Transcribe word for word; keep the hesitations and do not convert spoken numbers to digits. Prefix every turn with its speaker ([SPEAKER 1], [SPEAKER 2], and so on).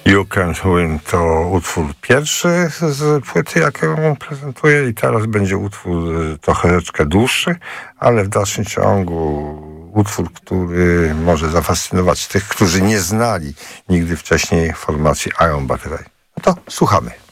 [SPEAKER 1] You Can Win to utwór pierwszy z płyty, jaką prezentuję, i teraz będzie utwór troszeczkę dłuższy, ale w dalszym ciągu utwór, który może zafascynować tych, którzy nie znali nigdy wcześniej formacji Iron Battery. No to słuchamy.